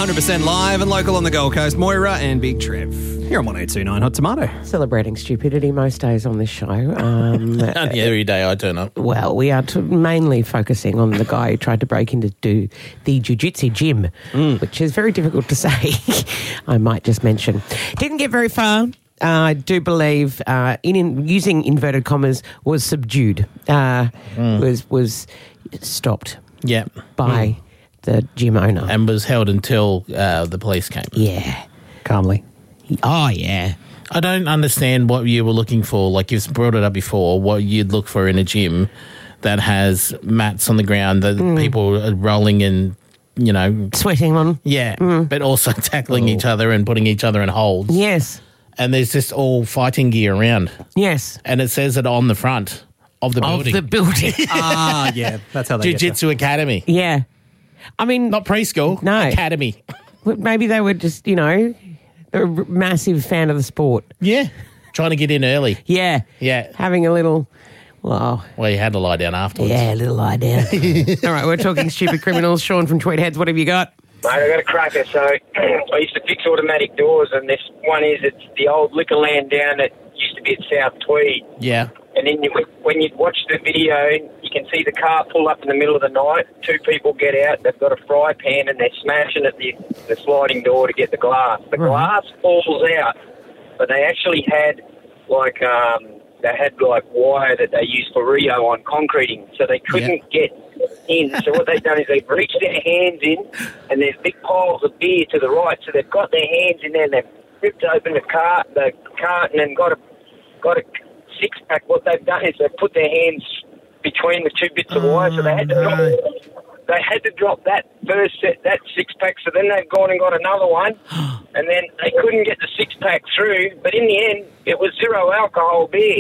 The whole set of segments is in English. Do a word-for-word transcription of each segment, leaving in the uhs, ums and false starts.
hundred percent live and local on the Gold Coast. Moira and Big Trev. Here on one eight two nine Hot Tomato. Celebrating stupidity most days on this show. Um, Only every day I turn up. well, we are t- mainly focusing on the guy who tried to break into do the jiu-jitsu gym, mm. which is very difficult to say, I might just mention. Didn't get very far. Uh, I do believe, uh, in, in using inverted commas, was subdued, uh, mm. was was stopped yeah. by mm. the gym owner. And was held until uh, the police came. Yeah. Calmly. Oh, yeah. I don't understand what you were looking for. Like you've brought it up before, what you'd look for in a gym that has mats on the ground that mm. people are rolling and, you know... sweating on. Yeah, mm. but also tackling oh. each other and putting each other in holds. Yes. And there's just all fighting gear around. Yes. And it says it on the front of the building. Of the building. ah, yeah, that's how they Jiu-Jitsu Academy. Yeah. I mean... Not preschool. No. Academy. Maybe they were just, you know... They're a massive fan of the sport. Yeah. Trying to get in early. Yeah. Yeah. Having a little, well... Well, you had to lie down afterwards. Yeah, a little lie down. All right, we're talking stupid criminals. Sean from Tweedheads, what have you got? Mate, I got a cracker. So I used to fix automatic doors, and this one is, it's the old liquor land down that used to be at South Tweed. Yeah. And then you, when you watch the video, you can see the car pull up in the middle of the night. Two people get out. They've got a fry pan and they're smashing at the, the sliding door to get the glass. The right. glass falls out, but they actually had like um, they had like wire that they used for Rio on concreting, so they couldn't yeah. get in. So what they've done is they've reached their hands in, and there's big piles of beer to the right. So they've got their hands in there and they've ripped open the cart, the carton, and got a got a. six pack. What they've done is they've put their hands between the two bits of wire, so they had to drop, they had to drop that first set, that six pack. So then they've gone and got another one, and then they couldn't get the six pack through. But in the end, it was zero alcohol beer.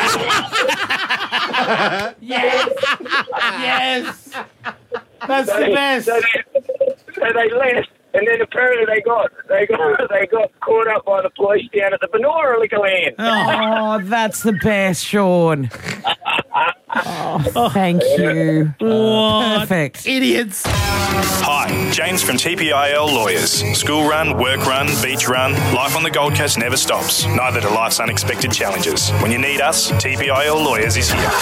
Yes, yes, that's so the they, best. So they, so they left. And then apparently they got they got they got caught up by the police down at the Benora Liquor Land. Oh, that's the best, Sean. Oh, thank you. What? Perfect. Idiots. Hi, James from T P I L Lawyers. School run, work run, beach run, life on the Gold Coast never stops. Neither do life's unexpected challenges. When you need us, T P I L Lawyers is here.